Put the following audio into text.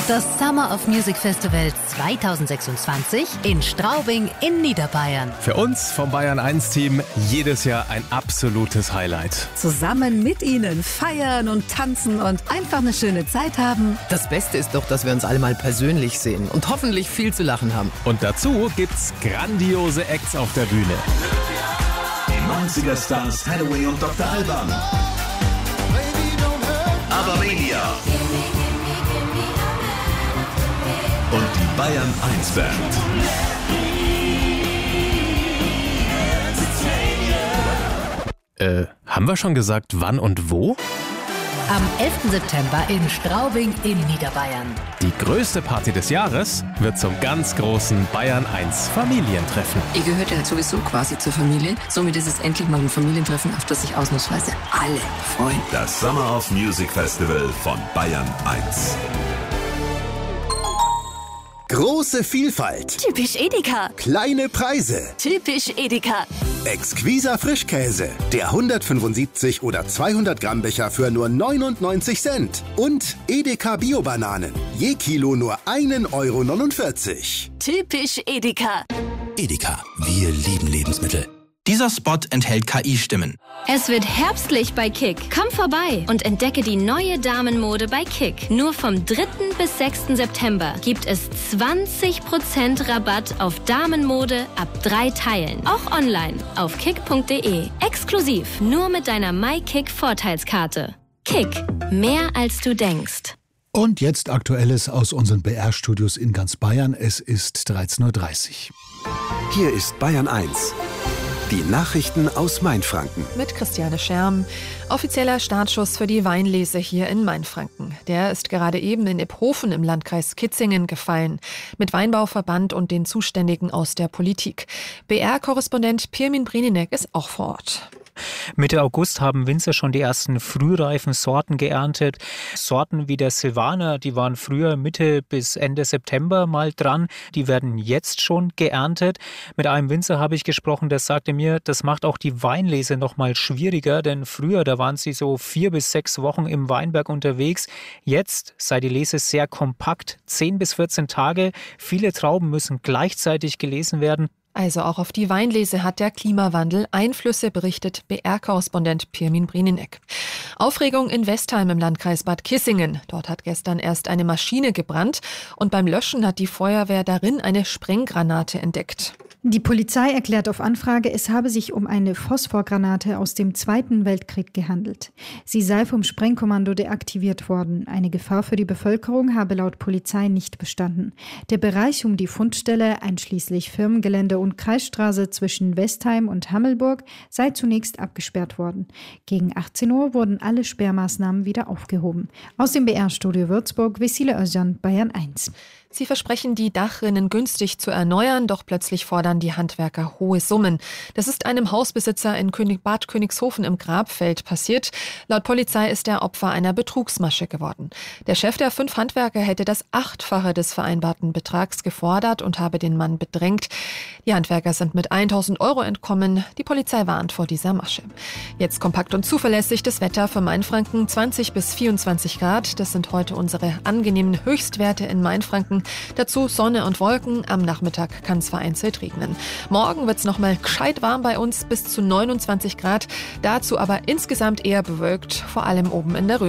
Das Summer of Music Festival 2026 in Straubing in Niederbayern. Für uns vom Bayern 1 Team jedes Jahr ein absolutes Highlight. Zusammen mit Ihnen feiern und tanzen und einfach eine schöne Zeit haben. Das Beste ist doch, dass wir uns alle mal persönlich sehen und hoffentlich viel zu lachen haben. Und dazu gibt's grandiose Acts auf der Bühne. Die 90er Stars Hathaway und Dr. Alban. Abermania. Und die Bayern 1 Band. Haben wir schon gesagt, wann und wo? Am 11. September in Straubing in Niederbayern. Die größte Party des Jahres wird zum ganz großen Bayern 1 Familientreffen. Ihr gehört ja sowieso quasi zur Familie. Somit ist es endlich mal ein Familientreffen, auf das sich ausnahmsweise alle freuen. Das Summer of Music Festival von Bayern 1. Große Vielfalt. Typisch Edeka. Kleine Preise. Typisch Edeka. Exquiser Frischkäse. Der 175 oder 200 Gramm Becher für nur 99 Cent. Und Edeka Bio-Bananen. Je Kilo nur 1,49 €. Typisch Edeka. Edeka, wir lieben Lebensmittel. Dieser Spot enthält KI-Stimmen. Es wird herbstlich bei Kick. Komm vorbei und entdecke die neue Damenmode bei Kick. Nur vom 3. bis 6. September gibt es 20% Rabatt auf Damenmode ab 3 Teilen. Auch online auf kick.de. Exklusiv nur mit deiner MyKick-Vorteilskarte. Kick, mehr als du denkst. Und jetzt Aktuelles aus unseren BR-Studios in ganz Bayern. Es ist 13:30 Uhr. Hier ist Bayern 1. Die Nachrichten aus Mainfranken. Mit Christiane Scherm. Offizieller Startschuss für die Weinlese hier in Mainfranken. Der ist gerade eben in Iphofen im Landkreis Kitzingen gefallen. Mit Weinbauverband und den Zuständigen aus der Politik. BR-Korrespondent Pirmin Brininek ist auch vor Ort. Mitte August haben Winzer schon die ersten frühreifen Sorten geerntet. Sorten wie der Silvaner, die waren früher Mitte bis Ende September mal dran. Die werden jetzt schon geerntet. Mit einem Winzer habe ich gesprochen, der sagte mir, das macht auch die Weinlese noch mal schwieriger, denn früher, da waren sie so 4 bis 6 Wochen im Weinberg unterwegs. Jetzt sei die Lese sehr kompakt, 10 bis 14 Tage. Viele Trauben müssen gleichzeitig gelesen werden. Also auch auf die Weinlese hat der Klimawandel Einflüsse, berichtet BR-Korrespondent Pirmin Brininek. Aufregung in Westheim im Landkreis Bad Kissingen. Dort hat gestern erst eine Maschine gebrannt und beim Löschen hat die Feuerwehr darin eine Sprenggranate entdeckt. Die Polizei erklärt auf Anfrage, es habe sich um eine Phosphorgranate aus dem Zweiten Weltkrieg gehandelt. Sie sei vom Sprengkommando deaktiviert worden. Eine Gefahr für die Bevölkerung habe laut Polizei nicht bestanden. Der Bereich um die Fundstelle, einschließlich Firmengelände und Kreisstraße zwischen Westheim und Hammelburg, sei zunächst abgesperrt worden. Gegen 18 Uhr wurden alle Sperrmaßnahmen wieder aufgehoben. Aus dem BR-Studio Würzburg, Vesile Özcan, Bayern 1. Sie versprechen, die Dachrinnen günstig zu erneuern, doch plötzlich fordern die Handwerker hohe Summen. Das ist einem Hausbesitzer in Bad Königshofen im Grabfeld passiert. Laut Polizei ist er Opfer einer Betrugsmasche geworden. Der Chef der 5 Handwerker hätte das 8-fache des vereinbarten Betrags gefordert und habe den Mann bedrängt. Die Handwerker sind mit 1.000 € entkommen. Die Polizei warnt vor dieser Masche. Jetzt kompakt und zuverlässig das Wetter für Mainfranken, 20 bis 24 Grad. Das sind heute unsere angenehmen Höchstwerte in Mainfranken. Dazu Sonne und Wolken. Am Nachmittag kann es vereinzelt regnen. Morgen wird es nochmal gescheit warm bei uns, bis zu 29 Grad. Dazu aber insgesamt eher bewölkt, vor allem oben in der